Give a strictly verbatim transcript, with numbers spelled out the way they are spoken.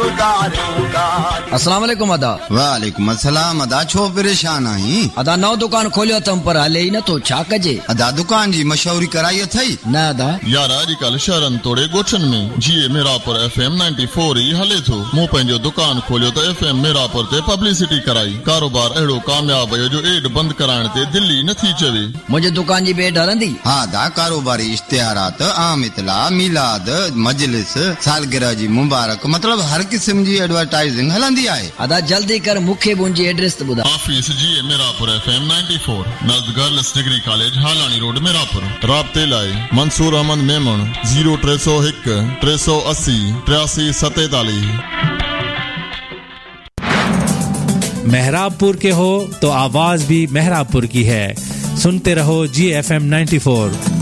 अस्सलाम वालेकुम अदा। वालेकुम अस्सलाम अदा, छो परेशान आहीं? अदा नओ दुकान खोलियो तम पर हले ही न तो छा कजे? अदा दुकान जी मशहूरी कराई अथई न अदा यार अॼुकल्ह शहरनि तोड़े ॻोठनि में जीए Mirapur F M ninety four E हले थो। मूं पंहिंजो दुकान खोलियो त एफ एम मीरापुर ते पब्लिसिटी कराई। कारोबार अहिड़ो कामयाब आहे जो एड बंदि कराइण ते दिल्ली नथी चवे। मुंहिंजे दुकान जी बेड हलंदी? हाँ अदा, कारोबारी इश्तिहारात, आम इतला, मिलाद, मजलिस, सालगिरह जी मुबारक, मतलब हर किस्म जी एडवर्टाइजिंग हलंदी आहे। अदा जल्दी कर, मूंखे मुंहिंजी एड्रेस त ॿुधा। ऑफिस जीए Mirapur F M ninety four, नज़द girls degree college, हालानी road Mirapur. राब्ते लाइ मंसूर अहमद मेमण ज़ीरो टे सौ हिकु टे सौ असी टियासी सतेतालीस। मेहराबपुर के हो तो आवाज भी मेहराबपुर की है। सुनते रहो जी एफ एम नाइंटी फोर।